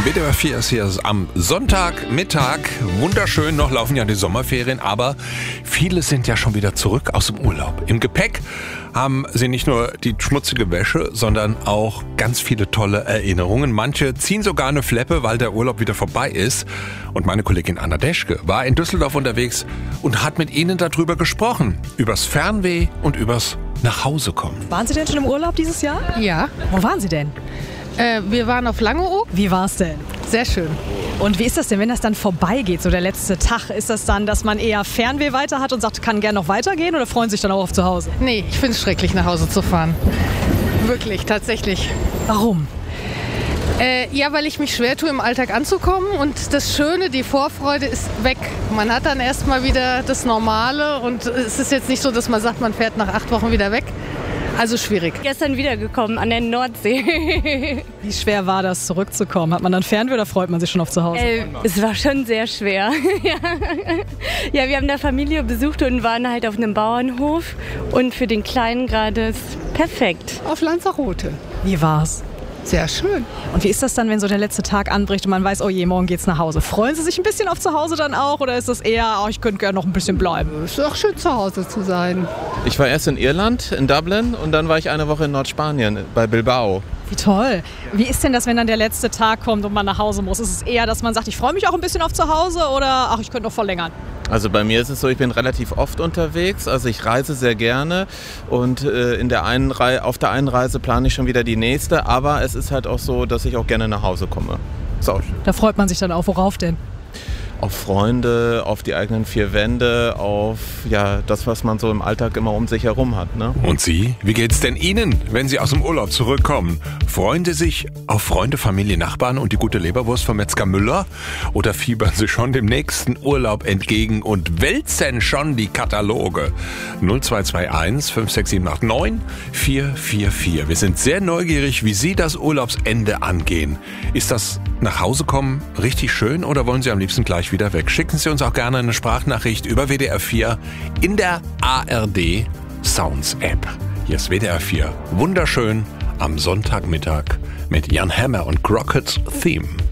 WDR 4 ist hier am Sonntagmittag. Wunderschön, noch laufen ja die Sommerferien, aber viele sind ja schon wieder zurück aus dem Urlaub. Im Gepäck haben sie nicht nur die schmutzige Wäsche, sondern auch ganz viele tolle Erinnerungen. Manche ziehen sogar eine Fleppe, weil der Urlaub wieder vorbei ist. Und meine Kollegin Anna Deschke war in Düsseldorf unterwegs und hat mit ihnen darüber gesprochen. Übers Fernweh und übers Nachhausekommen. Waren Sie denn schon im Urlaub dieses Jahr? Ja. Wo waren Sie denn? Wir waren auf Langeoog. Wie war's denn? Sehr schön. Und wie ist das denn, wenn das dann vorbeigeht, so der letzte Tag? Ist das dann, dass man eher Fernweh weiter hat und sagt, kann gerne noch weitergehen, oder freuen sich dann auch auf zu Hause? Nee, ich finde es schrecklich, nach Hause zu fahren. Wirklich, tatsächlich. Warum? Ja, weil ich mich schwer tue, im Alltag anzukommen. Und das Schöne, die Vorfreude ist weg. Man hat dann erstmal wieder das Normale. Und es ist jetzt nicht so, dass man sagt, man fährt nach 8 Wochen wieder weg. Also schwierig. Gestern wiedergekommen an der Nordsee. Wie schwer war das, zurückzukommen? Hat man dann Fernweh oder freut man sich schon auf zu Hause? Es war schon sehr schwer. Ja, wir haben da Familie besucht und waren halt auf einem Bauernhof. Und für den Kleinen gerade ist perfekt. Auf Lanzarote. Wie war's? Sehr schön. Und wie ist das dann, wenn so der letzte Tag anbricht und man weiß, oh je, morgen geht's nach Hause? Freuen Sie sich ein bisschen auf zu Hause dann auch, oder ist das eher, oh, ich könnte gerne noch ein bisschen bleiben? Es ist auch schön, zu Hause zu sein. Ich war erst in Irland, in Dublin, und dann war ich eine Woche in Nordspanien, bei Bilbao. Wie toll. Wie ist denn das, wenn dann der letzte Tag kommt und man nach Hause muss? Ist es eher, dass man sagt, ich freue mich auch ein bisschen auf zu Hause, oder ach, ich könnte noch verlängern? Also bei mir ist es so, ich bin relativ oft unterwegs, also ich reise sehr gerne und auf der einen Reise plane ich schon wieder die nächste, aber es ist halt auch so, dass ich auch gerne nach Hause komme. Ist auch schön. Da freut man sich dann auch, worauf denn? Auf Freunde, auf die eigenen 4 Wände, auf das, was man so im Alltag immer um sich herum hat. Ne? Und Sie? Wie geht's denn Ihnen, wenn Sie aus dem Urlaub zurückkommen? Freuen Sie sich auf Freunde, Familie, Nachbarn und die gute Leberwurst von Metzger Müller? Oder fiebern Sie schon dem nächsten Urlaub entgegen und wälzen schon die Kataloge? 0221 56789 444. Wir sind sehr neugierig, wie Sie das Urlaubsende angehen. Ist das Nachhausekommen richtig schön oder wollen Sie am liebsten gleich wieder weg? Schicken Sie uns auch gerne eine Sprachnachricht über WDR 4 in der ARD Sounds App. Hier ist WDR 4. Wunderschön am Sonntagmittag mit Jan Hammer und Crockett's Theme.